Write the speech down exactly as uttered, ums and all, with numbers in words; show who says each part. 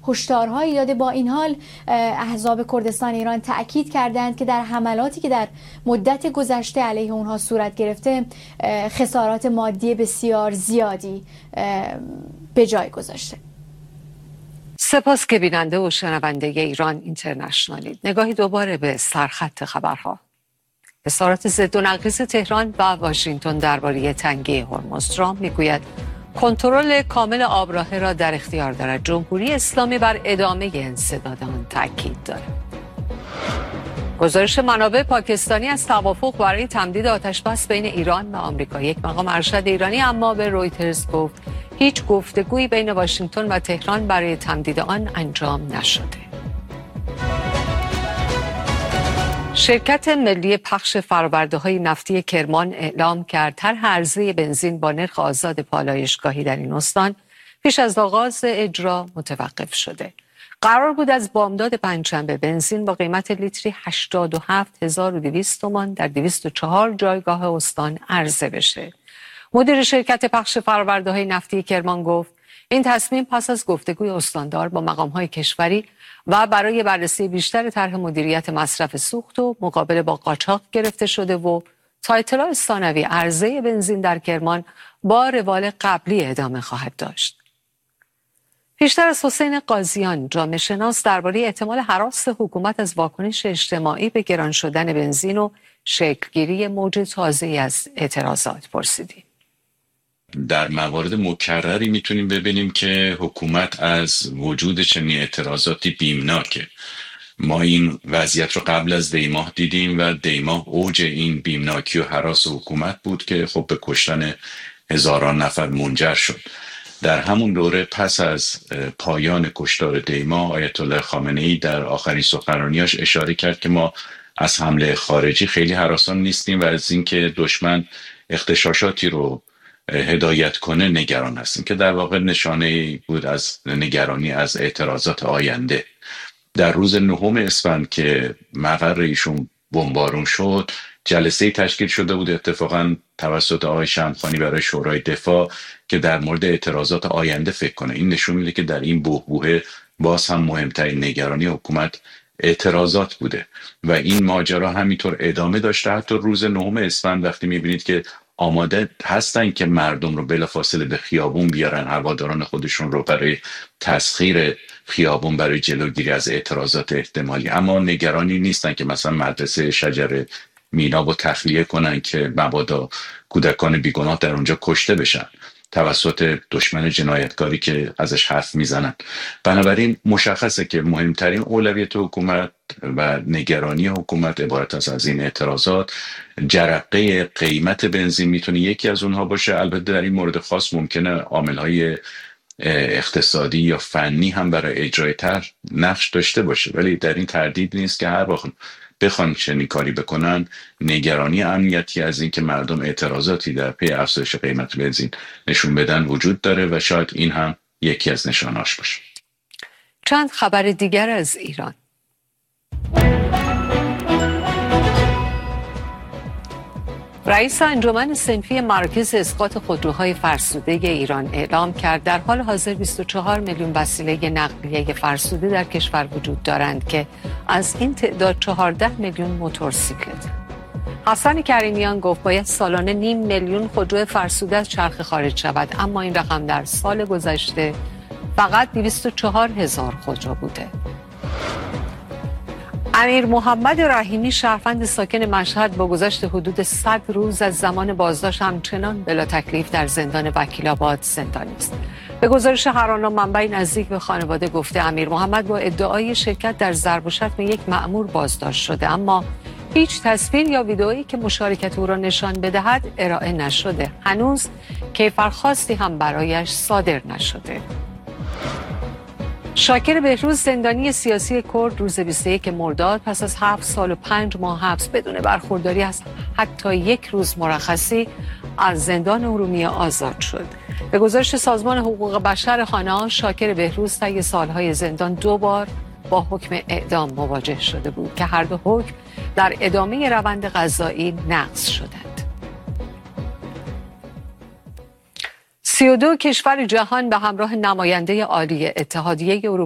Speaker 1: هشدارهایی داده. با این حال احزاب کردستان ایران تأکید کردند که در حملاتی که در مدت گذشته علیه اونها صورت گرفته خسارات مادی بسیار زیادی به جای گذاشته.
Speaker 2: سپاس که بیننده و شنونده ایران اینترنشنالید. نگاهی دوباره به سرخط خبرها. وزارت ضد و نقیض تهران و واشنگتن درباره تنگی هرمز. ترامپ میگوید کنترل کامل آبراهه را در اختیار دارد. جمهوری اسلامی بر ادامه انسداد آن تاکید دارد. گزارش منابع پاکستانی از توافق برای تمدید آتشبس بین ایران و آمریکا. یک مقام ارشد ایرانی اما به رویترز گفت هیچ گفتگویی بین واشنگتن و تهران برای تمدید آن انجام نشده. شرکت ملی پخش فرآورده‌های نفتی کرمان اعلام کرد طرح عرضه بنزین با نرخ آزاد پالایشگاهی در این استان پیش از آغاز اجرا متوقف شده. قرار بود از بامداد پنجشنبه بنزین با قیمت لیتری هشتاد و هفت هزار و دویست تومان در دویست و چهار جایگاه استان عرضه بشه. مدیر شرکت پخش فرآورده‌های نفتی کرمان گفت این تصمیم پس از گفتگوی استاندار با مقام‌های کشوری و برای بررسی بیشتر طرح مدیریت مصرف سوخت و مقابله با قاچاق گرفته شده و تا اطلاع ثانوی عرضه بنزین در کرمان با روال قبلی ادامه خواهد داشت. پیشتر از حسین قاضیان جامعه شناس درباره احتمال هراس حکومت از واکنش اجتماعی به گران شدن بنزین و شکلگیری موج تازه‌ای از اعتراضات پرسیدیم.
Speaker 3: در موارد مکرری میتونیم ببینیم که حکومت از وجود چنین اعتراضاتی بیمناکه. ما این وضعیت رو قبل از دیماه دیدیم و دیماه اوج این بیمناکی و هراس حکومت بود که خب به کشتن هزاران نفر منجر شد. در همون دوره پس از پایان کشتار دیماه آیت الله خامنه‌ای در آخرین سخنرانیاش اشاره کرد که ما از حمله خارجی خیلی هراسان نیستیم و از اینکه دشمن اغتشاشاتی رو هدایت کنه نگران هستیم، که در واقع نشانه بود از نگرانی از اعتراضات آینده. در روز نهم اسفند که مقر ایشون بمبارون شد جلسه تشکیل شده بود اتفاقا توسط آقای شمخانی برای شورای دفاع که در مورد اعتراضات آینده فکر کنه. این نشون میده که در این بحبوحه باز هم مهمترین نگرانی حکومت اعتراضات بوده و این ماجرا همینطور ادامه داشته. حتی روز نهم اسفند وقتی میبینید که آماده هستن که مردم رو بلافاصله به خیابون بیارن، هواداران خودشون رو برای تسخیر خیابون برای جلوگیری از اعتراضات احتمالی، اما نگرانی نیستن که مثلا مدرسه شجر میناب رو تخلیه کنن که مبادا کودکان بیگناه در اونجا کشته بشن توسط دشمن جنایتکاری که ازش حرف میزنن. بنابراین مشخصه که مهمترین اولویت حکومت و نگرانی حکومت عبارت است از این اعتراضات. جرقه قیمت بنزین میتونه یکی از اونها باشه. البته در این مورد خاص ممکنه عامل‌های اقتصادی یا فنی هم برای اجرای طرح نقش داشته باشه، ولی در این تردید نیست که هر وقت بخوان چنین کاری بکنن نگرانی امنیتی از این که مردم اعتراضاتی در پی افزایش قیمت بنزین نشون بدن وجود داره و شاید این هم یکی از نشاناش باشه.
Speaker 2: چند خبر دیگر از ایران. رئیس انجمن صنفی مراکز اسقاط خودروهای فرسوده ایران اعلام کرد در حال حاضر بیست و چهار میلیون وسیله نقلیه فرسوده در کشور وجود دارند که از این تعداد چهارده میلیون موتورسیکلت. حسن کریمیان گفت باید سالانه نیم میلیون خودرو فرسوده از چرخه خارج شود، اما این رقم در سال گذشته فقط دویست و چهار هزار خودرو بوده. امیر محمد رحیمی شهروند ساکن مشهد با گذشت حدود صد روز از زمان بازداشت همچنان بلا تکلیف در زندان وکیل‌آباد زندانی است. به گزارش هرانا منبعی نزدیک به خانواده گفته امیر محمد با ادعای شرکت در ضرب و شتم یک مأمور بازداشت شده، اما هیچ تصویر یا ویدئویی که مشارکت او را نشان بدهد ارائه نشده. هنوز کیفرخواستی هم برایش صادر نشده. شاکر بهروز زندانی سیاسی کرد روز بیست و یک مرداد پس از هفت سال و پنج ماه حبس بدون برخورداری از حتی یک روز مرخصی از زندان ارومیه آزاد شد. به گزارش سازمان حقوق بشر خانه شاکر بهروز طی سالهای زندان دو بار با حکم اعدام مواجه شده بود که هر دو حکم در ادامه روند قضایی نقض شدند. سی و دو کشور جهان به همراه نماینده عالی اتحادیه اروپا